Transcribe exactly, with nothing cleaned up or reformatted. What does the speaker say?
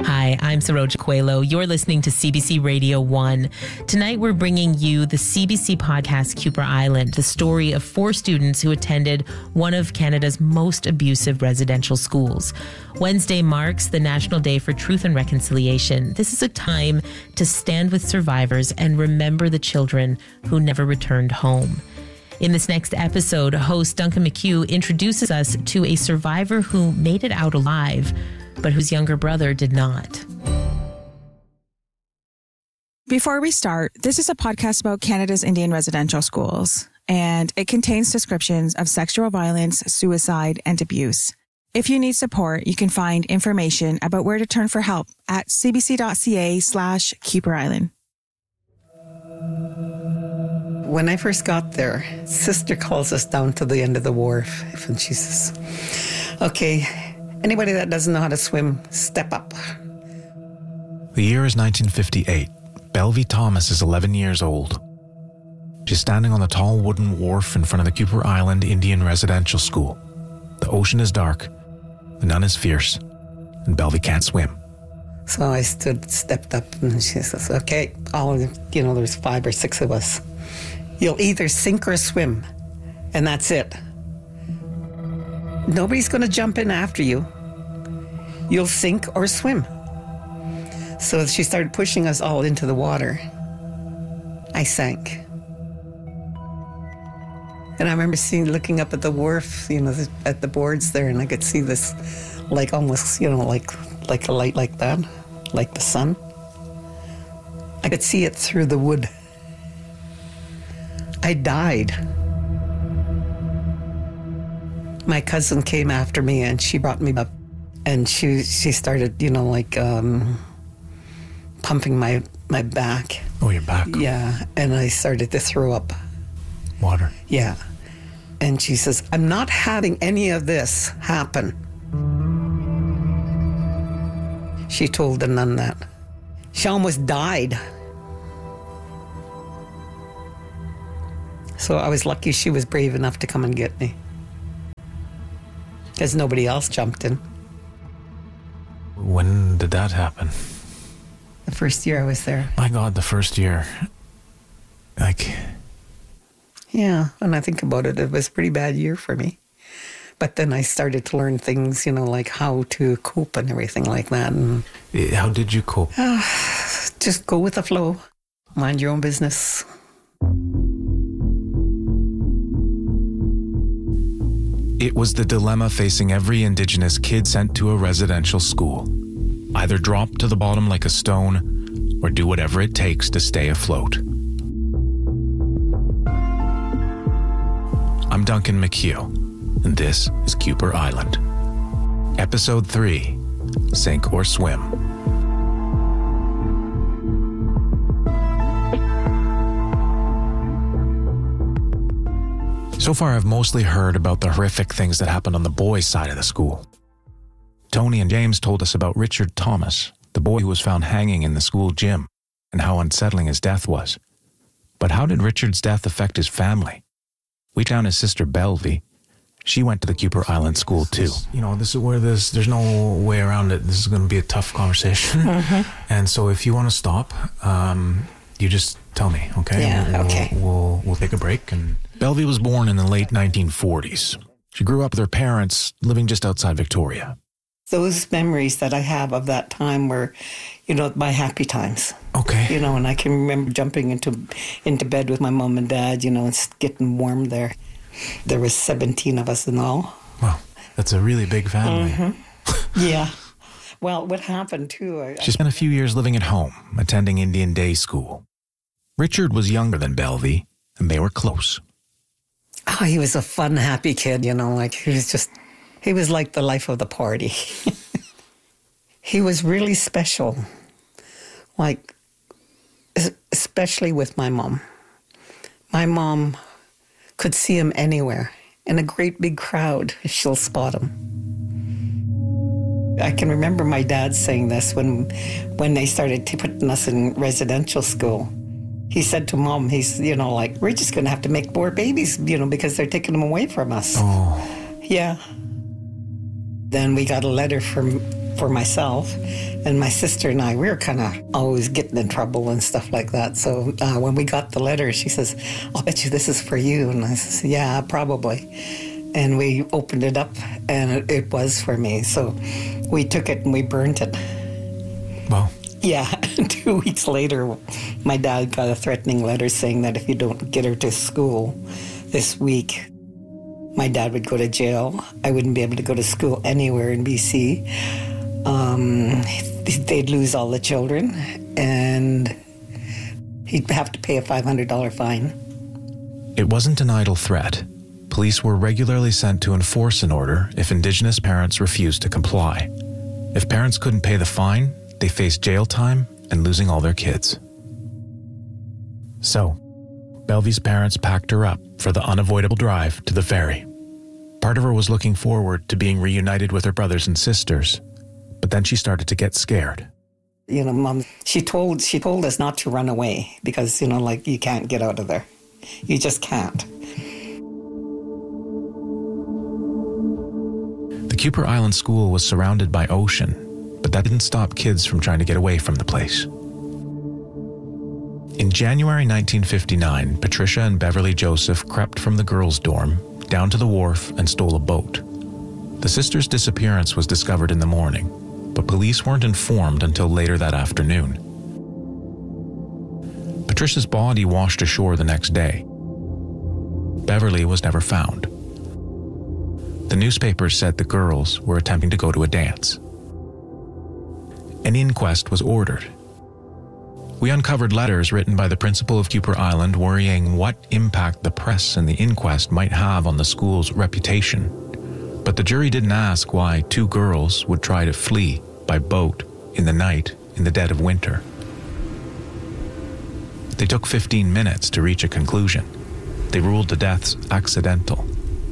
Hi, I'm Saroja Coelho. You're listening to C B C Radio one. Tonight, we're bringing you the C B C podcast, Kuper Island, the story of four students who attended one of Canada's most abusive residential schools. Wednesday marks the National Day for Truth and Reconciliation. This is a time to stand with survivors and remember the children who never returned home. In this next episode, host Duncan McHugh introduces us to a survivor who made it out alive, but whose younger brother did not. Before we start, this is a podcast about Canada's Indian residential schools, and it contains descriptions of sexual violence, suicide, and abuse. If you need support, you can find information about where to turn for help at cbc.ca slash Kuper Island. When I first got there, sister calls us down to the end of the wharf, and she says, okay, anybody that doesn't know how to swim, step up. The year is nineteen fifty-eight. Belvie Thomas is eleven years old. She's standing on the tall wooden wharf in front of the Kuper Island Indian Residential School. The ocean is dark, the nun is fierce, and Belvie can't swim. So I stood, stepped up, and she says, okay, all, you know, there's five or six of us. You'll either sink or swim, and that's it. Nobody's going to jump in after you. You'll sink or swim. So she started pushing us all into the water. I sank. And I remember seeing, looking up at the wharf, you know, at the boards there, and I could see this, like almost, you know, like like a light like that, like the sun. I could see it through the wood. I died. My cousin came after me and she brought me up, and she she started, you know, like um, pumping my, my back. Oh, your back? Yeah, and I started to throw up. Water? Yeah. And she says, I'm not having any of this happen. She told the nun that. She almost died. So I was lucky she was brave enough to come and get me, because nobody else jumped in. When did that happen? The first year I was there. My God, the first year. Like... Yeah, when I think about it, it was a pretty bad year for me. But then I started to learn things, you know, like how to cope and everything like that. And how did you cope? Uh, just go with the flow. Mind your own business. It was the dilemma facing every Indigenous kid sent to a residential school. Either drop to the bottom like a stone, or do whatever it takes to stay afloat. I'm Duncan McHugh, and this is Kuper Island. Episode three, Sink or Swim. So far, I've mostly heard about the horrific things that happened on the boys' side of the school. Tony and James told us about Richard Thomas, the boy who was found hanging in the school gym, and how unsettling his death was. But how did Richard's death affect his family? We found his sister Belvie. She went to the Kuper Island school too. You know, this is where this, there's no way around it. This is going to be a tough conversation. Mm-hmm. And so if you want to stop, um, you just tell me, okay? Yeah, we'll, okay. We'll, we'll, we'll take a break. And Belvie was born in the late nineteen forties. She grew up with her parents living just outside Victoria. Those memories that I have of that time were, you know, my happy times. Okay. You know, and I can remember jumping into into bed with my mom and dad, you know, it's getting warm there. There was seventeen of us in all. Wow, that's a really big family. Mm-hmm. Yeah. Well, what happened too... I, she spent a few years living at home, attending Indian day school. Richard was younger than Belvie, and they were close. Oh, he was a fun, happy kid, you know, like he was just... He was like the life of the party. He was really special, like, especially with my mom. My mom could see him anywhere. In a great big crowd, she'll spot him. I can remember my dad saying this when, when they started putting us in residential school. He said to Mom, he's, you know, like, we're just going to have to make more babies, you know, because they're taking them away from us. Oh. Yeah. Then we got a letter from for myself. And my sister and I, we were kind of always getting in trouble and stuff like that. So uh, when we got the letter, she says, I'll bet you this is for you. And I says, yeah, probably. And we opened it up, and it, it was for me. So we took it and we burnt it. Wow. Yeah. Two weeks later, my dad got a threatening letter saying that if you don't get her to school this week, my dad would go to jail. I wouldn't be able to go to school anywhere in B C. Um, they'd lose all the children, and he'd have to pay a five hundred dollars fine. It wasn't an idle threat. Police were regularly sent to enforce an order if Indigenous parents refused to comply. If parents couldn't pay the fine, they faced jail time and losing all their kids. So, Belvie's parents packed her up for the unavoidable drive to the ferry. Part of her was looking forward to being reunited with her brothers and sisters, but then she started to get scared. You know, Mom, she told she told us not to run away because, you know, like, you can't get out of there. You just can't. The Kuper Island School was surrounded by ocean, but that didn't stop kids from trying to get away from the place. In January nineteen fifty-nine, Patricia and Beverly Joseph crept from the girls' dorm down to the wharf and stole a boat. The sisters' disappearance was discovered in the morning, but police weren't informed until later that afternoon. Patricia's body washed ashore the next day. Beverly was never found. The newspapers said the girls were attempting to go to a dance. An inquest was ordered. We uncovered letters written by the principal of Kuper Island worrying what impact the press and the inquest might have on the school's reputation. But the jury didn't ask why two girls would try to flee by boat in the night in the dead of winter. They took fifteen minutes to reach a conclusion. They ruled the deaths accidental.